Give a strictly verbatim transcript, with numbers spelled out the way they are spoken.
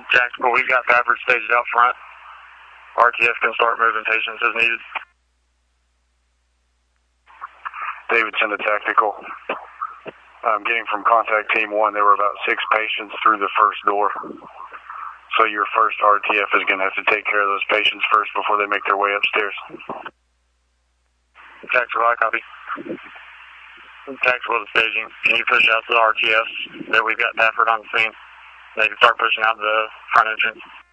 Tactical, we've got Pafford staged out front. R T F can start moving patients as needed. Davidson to Tactical. I'm getting from contact team one, there were about six patients through the first door. So your first R T F is going to have to take care of those patients first before they make their way upstairs. Tactical, I copy. Tactical to staging. Can you push out to the R T Fs that we've got Pafford on the scene? They can start pushing out the front entrance.